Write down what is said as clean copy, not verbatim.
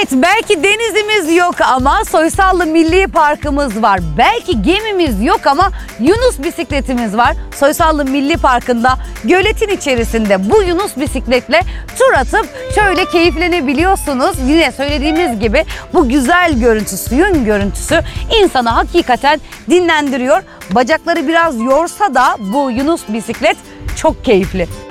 Evet, belki denizimiz yok ama Soysallı Milli Parkımız var. Belki gemimiz yok ama Yunus bisikletimiz var. Soysallı Milli Parkı'nda göletin içerisinde bu Yunus bisikletle tur atıp şöyle keyiflenebiliyorsunuz. Yine söylediğimiz gibi bu güzel görüntü, suyun görüntüsü insanı hakikaten dinlendiriyor. Bacakları biraz yorsa da bu Yunus bisiklet çok keyifli.